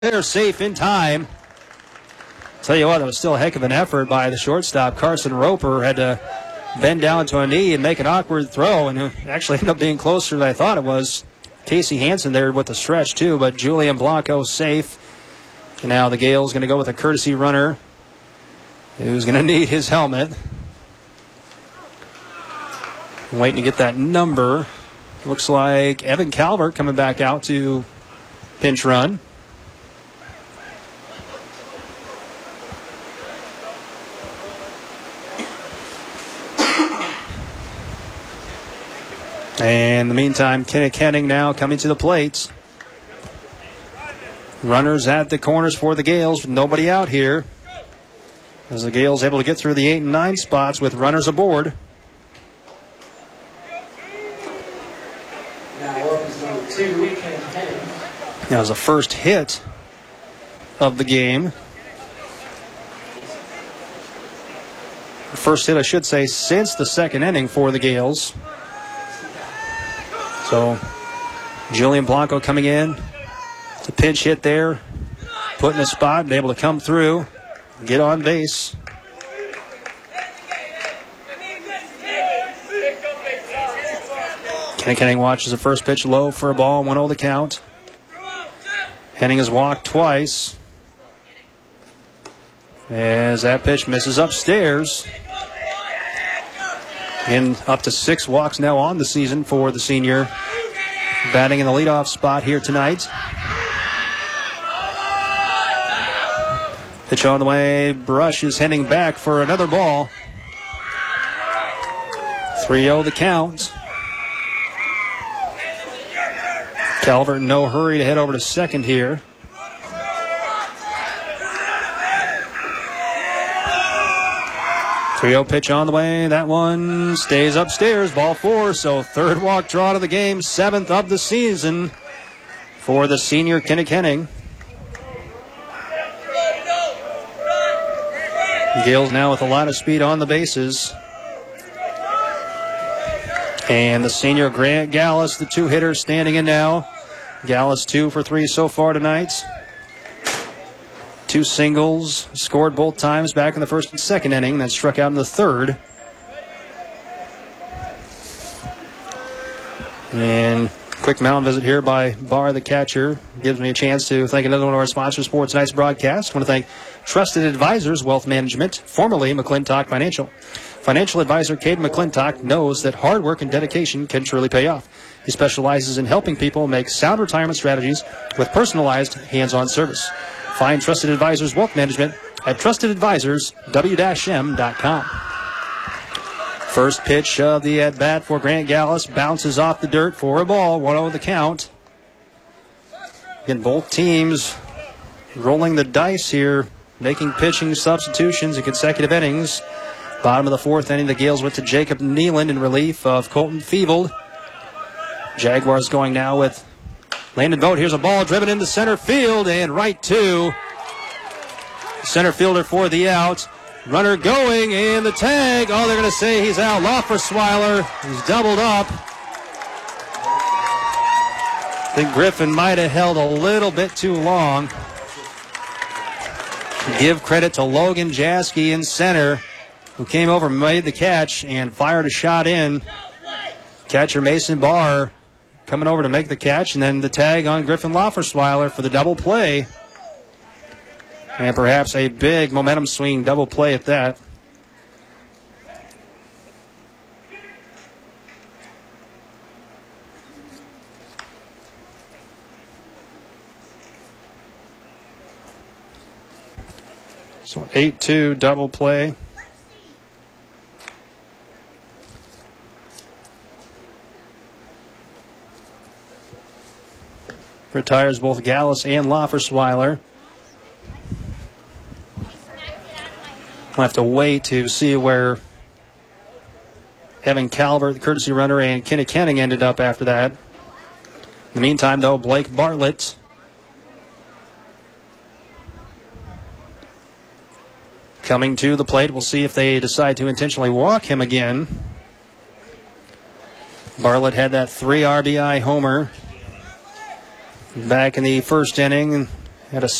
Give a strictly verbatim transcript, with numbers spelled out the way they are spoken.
They're safe in time. Tell you what, it was still a heck of an effort by the shortstop. Carson Roper had to bend down to a knee and make an awkward throw, and it actually ended up being closer than I thought it was. Casey Hansen there with the stretch, too, but Julian Blanco safe. And now the Gales going to go with a courtesy runner who's going to need his helmet. Waiting to get that number. Looks like Evan Calvert coming back out to pinch run. And in the meantime, Kenneth Henning now coming to the plate. Runners at the corners for the Gales with nobody out here. As the Gales able to get through the eight and nine spots with runners aboard. That was the first hit of the game. First hit, I should say, since the second inning for the Gales. So, Julian Blanco coming in. It's a pinch hit there. Put in a spot and able to come through. Get on base. Kenny Henning watches the first pitch low for a ball. one oh the count. Henning has walked twice. As that pitch misses upstairs. And up to six walks now on the season for the senior. Batting in the leadoff spot here tonight. Pitch on the way. Brush is heading back for another ball. three oh the count. Calvert in no hurry to head over to second here. three oh pitch on the way. That one stays upstairs. Ball four. So third walk draw to the game. Seventh of the season for the senior Kenny Henning. Gales now with a lot of speed on the bases. And the senior Grant Gallus, the two hitters standing in now. Gallus two for three so far tonight. Two singles, scored both times back in the first and second inning, then struck out in the third. And quick mound visit here by Barr, the catcher. Gives me a chance to thank another one of our sponsors for tonight's broadcast. I want to thank Trusted Advisors Wealth Management, formerly McClintock Financial. Financial advisor Caden McClintock knows that hard work and dedication can truly pay off. He specializes in helping people make sound retirement strategies with personalized hands-on service. Find Trusted Advisors Wealth Management at trusted advisors w dash m dot com. First pitch of the at-bat for Grant Gallus bounces off the dirt for a ball. one oh the count. Again, both teams rolling the dice here, making pitching substitutions in consecutive innings. Bottom of the fourth inning, the Gales went to Jacob Nealand in relief of Colton Feevold. Jaguars going now with Landon Vogt. Here's a ball driven into center field and right to center fielder for the out. Runner going and the tag. Oh, they're going to say he's out. Loffersweiler. He's doubled up. I think Griffin might have held a little bit too long. Give credit to Logan Jaskey in center, who came over, made the catch, and fired a shot in. Catcher Mason Barr coming over to make the catch, and then the tag on Griffin Loffersweiler for the double play. And perhaps a big momentum swing double play at that. So eight two double play. Retires both Gallus and Loffersweiler. We'll have to wait to see where Evan Calvert, the courtesy runner, and Kenny Henning ended up after that. In the meantime, though, Blake Bartlett coming to the plate. We'll see if they decide to intentionally walk him again. Bartlett had that three R B I homer back in the first inning at a